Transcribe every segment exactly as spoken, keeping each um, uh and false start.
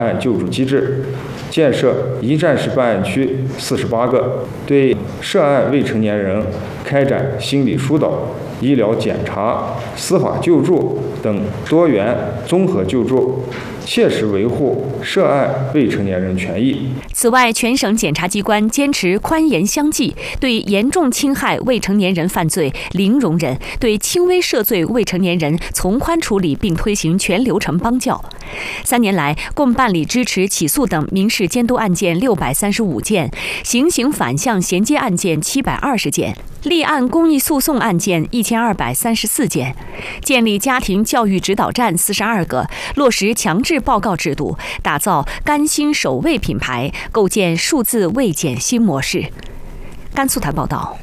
案救助机制，建设一站式办案区四十八个，对涉案未成年人开展心理疏导、医疗检查、司法救助等多元综合救助，切实维护涉案未成年人权益。 此外，全省检察机关坚持宽严相济，对严重侵害未成年人犯罪零容忍，对轻微涉罪未成年人从宽处理，并推行全流程帮教。三年来，共办理支持、起诉等民事监督案件六百三十五件，行刑反向衔接案件七百二十件，立案公益诉讼案件一千二百三十四件，建立家庭教育指导站四十二个，落实强制报告制度，打造甘心守卫品牌，构建数字卫检新模式。甘肃台报道。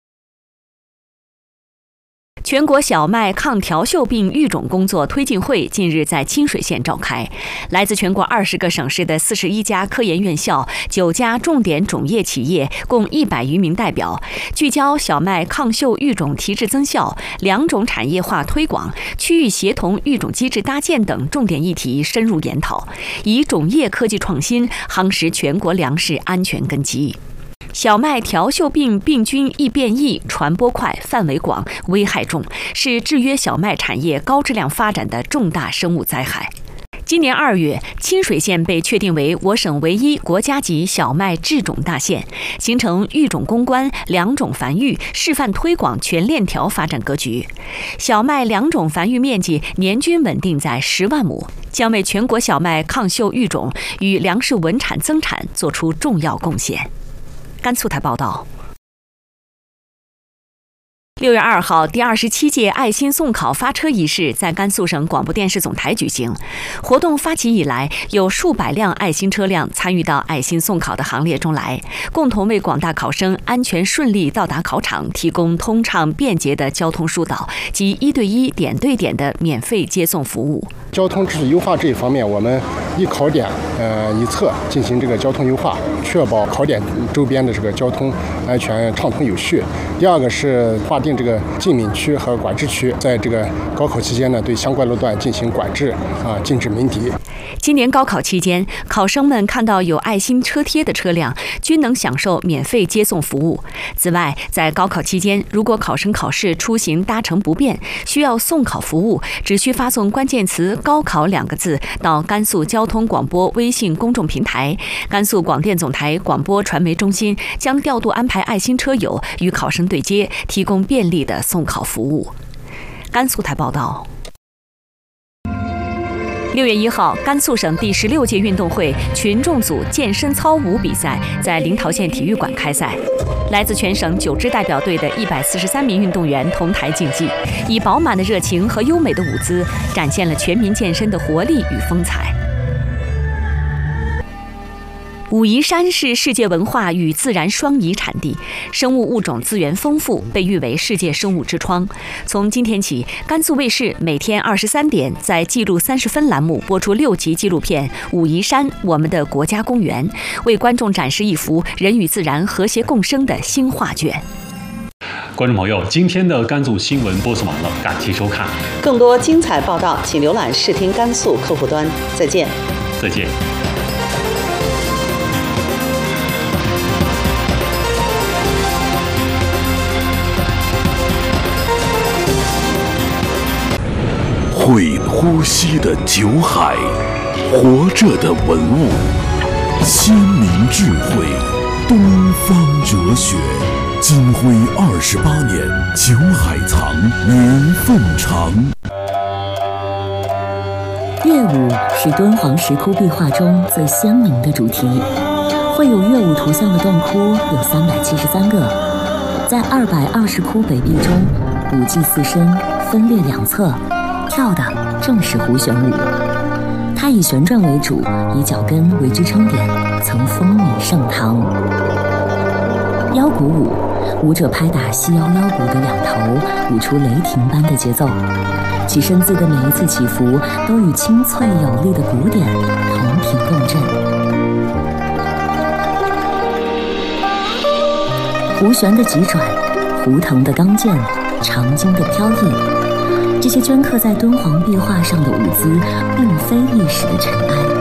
全国小麦抗调锈病育种工作推进会近日在清水县召开，来自全国二十个省市的四十一家科研院校、九家重点种业企业，共一百余名代表，聚焦小麦抗锈育种提质增效、两种产业化推广、区域协同育种机制搭建等重点议题深入研讨，以种业科技创新夯实全国粮食安全根基。小麦调锈病病菌易变异、传播快、范围广、危害重，是制约小麦产业高质量发展的重大生物灾害。今年二月，清水县被确定为我省唯一国家级小麦制种大县，形成育种攻关、两种繁育、示范推广全链条发展格局。小麦两种繁育面积年均稳定在十万亩，将为全国小麦抗锈育种与粮食稳产增产作出重要贡献。甘肃台报道。六月二号，第二十七届爱心送考发车仪式在甘肃省广播电视总台举行。活动发起以来，有数百辆爱心车辆参与到爱心送考的行列中来，共同为广大考生安全顺利到达考场提供通畅便捷的交通疏导及一对一点对点的免费接送服务。 交通秩序优化这一方面，我们一考点呃一侧进行这个交通优化，确保考点周边的这个交通安全畅通有序。第二个是划定这个禁闵区和管制区，在这个高考期间呢，对相关路段进行管制啊，禁止鸣笛。 今年高考期间，考生们看到有爱心车贴的车辆，均能享受免费接送服务。此外，在高考期间，如果考生考试出行搭乘不便，需要送考服务，只需发送关键词“高考”两个字到甘肃交通广播微信公众平台，甘肃广电总台广播传媒中心将调度安排爱心车友与考生对接，提供便利的送考服务。甘肃台报道。六月一号，甘肃省第十六届运动会群众组健身操舞比赛在临洮县体育馆开赛。来自全省九支代表队的一百四十三名运动员同台竞技，以饱满的热情和优美的舞姿，展现了全民健身的活力与风采。武夷山是世界文化与自然双遗产地，生物物种资源丰富，被誉为世界生物之窗。从今天起，甘肃卫视每天二十三点在记录三十分栏目播出六集纪录片《武夷山：我们的国家公园》，为观众展示一幅人与自然和谐共生的新画卷。 观众朋友，今天的甘肃新闻播送完了，感谢收看。 更多精彩报道，请浏览视听甘肃客户端。再见。 再见。 会呼吸的酒海，活着的文物，先民智慧，东方哲学。金辉二十八年，酒海藏，年凤长。 乐舞是敦煌石窟壁画中最鲜明的主题，绘有乐舞图像的洞窟有三百七十三个，在二百二十窟北壁中，舞伎四身，分列两侧。跳的正是胡旋舞，它以旋转为主，以脚跟为支撑点，曾风靡盛唐。腰鼓舞，舞者拍打细腰腰鼓的两头，舞出雷霆般的节奏，其身姿的每一次起伏都与清脆有力的鼓点同频共振。胡旋的急转，胡腾的刚健，长经的飘逸，这些镌刻在敦煌壁画上的舞姿，并非历史的尘埃。